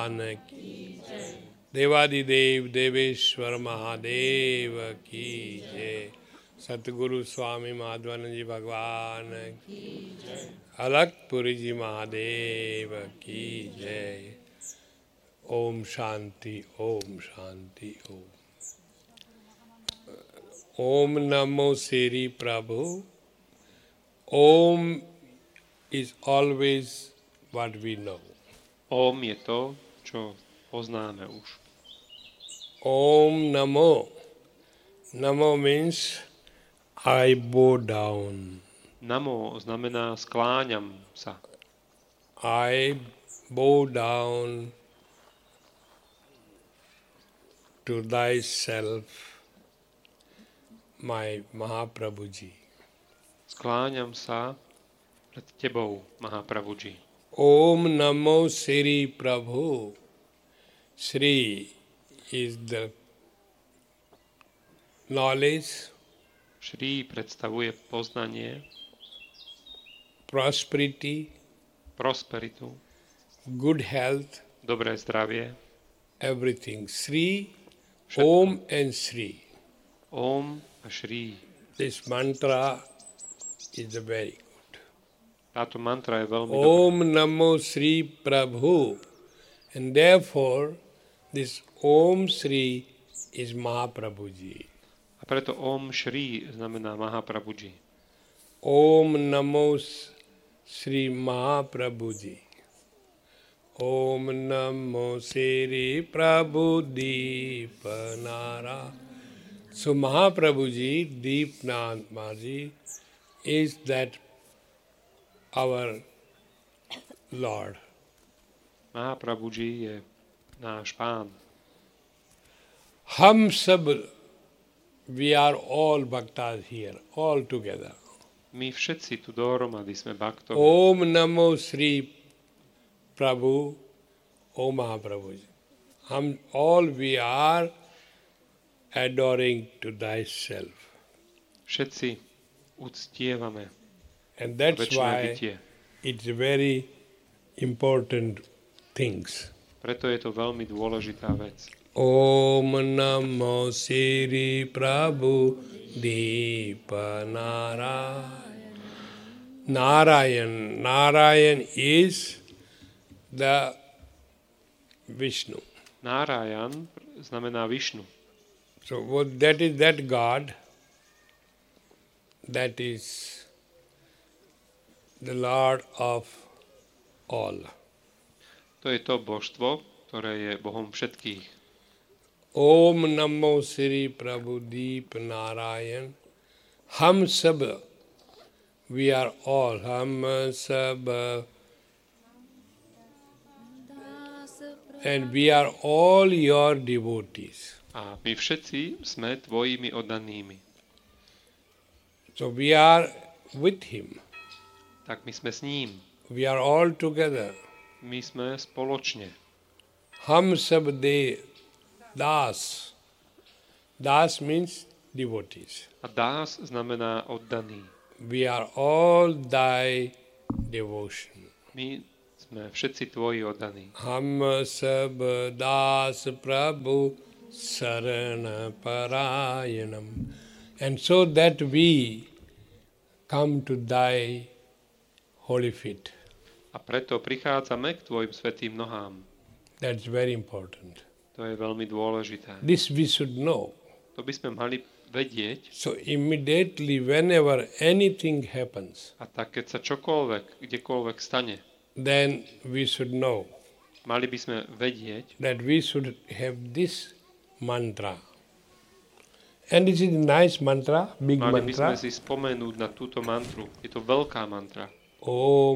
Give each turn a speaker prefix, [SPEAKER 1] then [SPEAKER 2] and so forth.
[SPEAKER 1] भगवान की देवादिदेव देवेश्वर महादेव की जय। सतगुरु स्वामी माधवानंद जी भगवान की जय। अलगपुरी जी महादेव की जय। ओम शांति ओम शांति ओम। ओम नमो श्री प्रभु। Om is always what we know.
[SPEAKER 2] Om je to, čo poznáme už.
[SPEAKER 1] Om Namo. Namo means I bow down.
[SPEAKER 2] Namo znamená skláňam sa.
[SPEAKER 1] I bow down to thyself, my Mahaprabhuji.
[SPEAKER 2] Skláňam sa pred tebou, Mahaprabhuji.
[SPEAKER 1] Om Namo Shri Prabhu. Shri is the knowledge,
[SPEAKER 2] Shri predstavuje poznanie,
[SPEAKER 1] prosperity,
[SPEAKER 2] prosperitu,
[SPEAKER 1] good health,
[SPEAKER 2] dobré zdravie,
[SPEAKER 1] everything. Shri,
[SPEAKER 2] Všetko.
[SPEAKER 1] Om and Shri.
[SPEAKER 2] Om a Shri.
[SPEAKER 1] This mantra is very good.
[SPEAKER 2] Táto mantra je veľmi dobrá.
[SPEAKER 1] Om Namo Shri Prabhu. And therefore, this Om Shri is Mahaprabhuji.
[SPEAKER 2] A preto Om Shri znamená Mahaprabhuji.
[SPEAKER 1] Om Namo Shri Mahaprabhuji. Om Namo Shri Prabhu Deepanara. So Mahaprabhuji, Deepnanaji, is that our Lord.
[SPEAKER 2] Mahaprabhuji je náš Pán.
[SPEAKER 1] Hum sab, we are all bhaktas here, all together.
[SPEAKER 2] My všetci tu dohromady sme bhaktovia.
[SPEAKER 1] Om Namo Shri Prabhu, O Mahaprabhuji. All we are adoring to thyself.
[SPEAKER 2] Všetci uctievame
[SPEAKER 1] And that's
[SPEAKER 2] večné
[SPEAKER 1] why
[SPEAKER 2] bytie.
[SPEAKER 1] it's very important things.
[SPEAKER 2] Preto je to veľmi dôležitá vec.
[SPEAKER 1] Om Namo Shri Prabhu Deepanara. Narayan. Narayan is the Vishnu.
[SPEAKER 2] Nárajan znamená Višnu.
[SPEAKER 1] So that is that God, that is the Lord of all.
[SPEAKER 2] To je to božstvo, ktoré je Bohom všetkých.
[SPEAKER 1] Om Namo Shri Prabhu Deep Narayan. Hum sab, we are all. Hum sab, and we are all your devotees.
[SPEAKER 2] A my všetci sme tvojimi oddanými.
[SPEAKER 1] So we are with him.
[SPEAKER 2] Tak my sme s ním.
[SPEAKER 1] We are all together.
[SPEAKER 2] My sme spoločne.
[SPEAKER 1] Hum sab de das. Das means devotees.
[SPEAKER 2] A dás znamená oddaný.
[SPEAKER 1] We are all thy devotion.
[SPEAKER 2] My sme všetci tvoji oddaní.
[SPEAKER 1] Hum sab das Prabhu sarana parayanam. And so that we come to thy holy feet.
[SPEAKER 2] A preto prichádzame k tvojim svätým nohám.
[SPEAKER 1] That's very important.
[SPEAKER 2] To je veľmi dôležité.
[SPEAKER 1] This we should know.
[SPEAKER 2] To by sme mali vedieť.
[SPEAKER 1] So immediately whenever anything happens,
[SPEAKER 2] A tak, keď sa čokoľvek, kdekoľvek stane,
[SPEAKER 1] then we should know
[SPEAKER 2] mali by sme vedieť,
[SPEAKER 1] that we should have this mantra. And this is a nice mantra, big
[SPEAKER 2] mali by sme
[SPEAKER 1] mantra.
[SPEAKER 2] si spomenúť na túto mantru. Je to veľká mantra.
[SPEAKER 1] Om